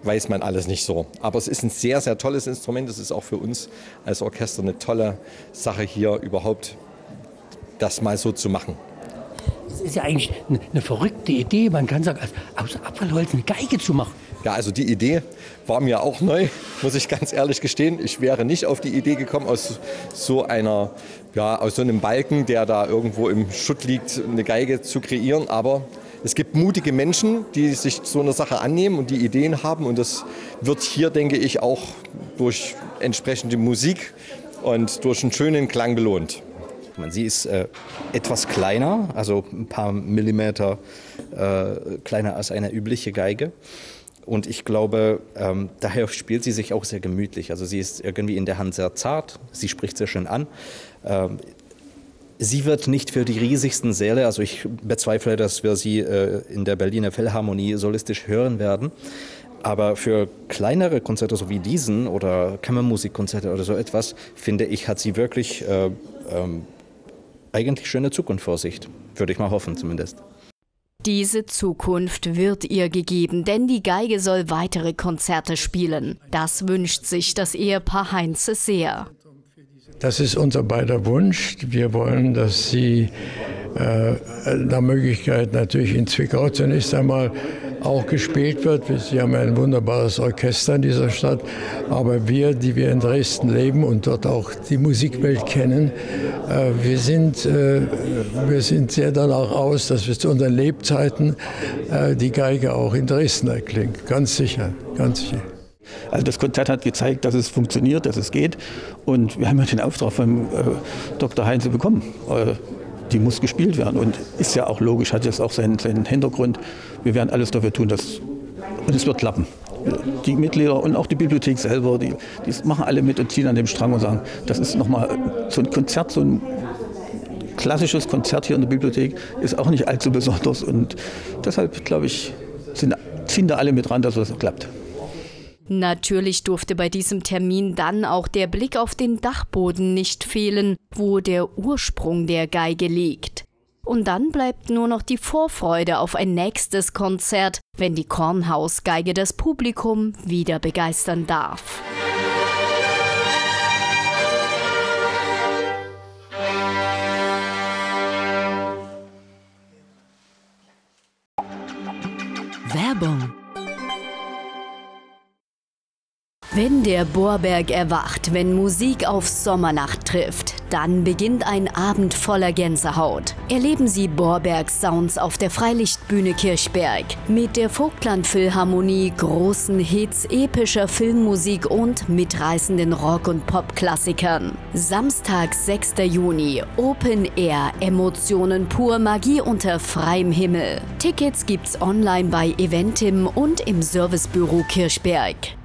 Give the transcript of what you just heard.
weiß man alles nicht so. Aber es ist ein sehr, sehr tolles Instrument. Es ist auch für uns als Orchester eine tolle Sache, hier überhaupt das mal so zu machen. Es ist ja eigentlich eine verrückte Idee, man kann sagen, aus Abfallholz eine Geige zu machen. Ja, also die Idee war mir auch neu, muss ich ganz ehrlich gestehen. Ich wäre nicht auf die Idee gekommen, aus so einem Balken, der da irgendwo im Schutt liegt, eine Geige zu kreieren. Aber es gibt mutige Menschen, die sich so eine Sache annehmen und die Ideen haben. Und das wird hier, denke ich, auch durch entsprechende Musik und durch einen schönen Klang belohnt. Sie ist etwas kleiner, also ein paar Millimeter kleiner als eine übliche Geige. Und ich glaube, daher spielt sie sich auch sehr gemütlich. Also sie ist irgendwie in der Hand sehr zart, sie spricht sehr schön an. Sie wird nicht für die riesigsten Säle, also ich bezweifle, dass wir sie in der Berliner Philharmonie solistisch hören werden. Aber für kleinere Konzerte, so wie diesen oder Kammermusikkonzerte oder so etwas, finde ich, hat sie wirklich eigentlich schöne Zukunft vor sich. Würde ich mal hoffen zumindest. Diese Zukunft wird ihr gegeben, denn die Geige soll weitere Konzerte spielen. Das wünscht sich das Ehepaar Heinze sehr. Das ist unser beider Wunsch. Wir wollen, dass sie nach Möglichkeit natürlich in Zwickau zunächst einmal auch gespielt wird. Sie haben ein wunderbares Orchester in dieser Stadt. Aber wir, die wir in Dresden leben und dort auch die Musikwelt kennen, wir sind sehr danach aus, dass wir zu unseren Lebzeiten die Geige auch in Dresden erklingt. Ganz sicher, ganz sicher. Also das Konzert hat gezeigt, dass es funktioniert, dass es geht. Und wir haben ja den Auftrag von Dr. Heinze bekommen. Die muss gespielt werden und ist ja auch logisch, hat jetzt auch seinen Hintergrund. Wir werden alles dafür tun, und es wird klappen. Die Mitglieder und auch die Bibliothek selber, die machen alle mit und ziehen an dem Strang und sagen, das ist nochmal so ein Konzert, so ein klassisches Konzert hier in der Bibliothek, ist auch nicht allzu besonders. Und deshalb, glaube ich, ziehen da alle mit ran, dass es klappt. Natürlich durfte bei diesem Termin dann auch der Blick auf den Dachboden nicht fehlen, wo der Ursprung der Geige liegt. Und dann bleibt nur noch die Vorfreude auf ein nächstes Konzert, wenn die Kornhausgeige das Publikum wieder begeistern darf. Werbung. Wenn der Bohrberg erwacht, wenn Musik auf Sommernacht trifft, dann beginnt ein Abend voller Gänsehaut. Erleben Sie Bohrbergs Sounds auf der Freilichtbühne Kirchberg. Mit der Vogtland Philharmonie, großen Hits, epischer Filmmusik und mitreißenden Rock- und Pop-Klassikern. Samstag, 6. Juni, Open Air, Emotionen pur, Magie unter freiem Himmel. Tickets gibt's online bei Eventim und im Servicebüro Kirchberg.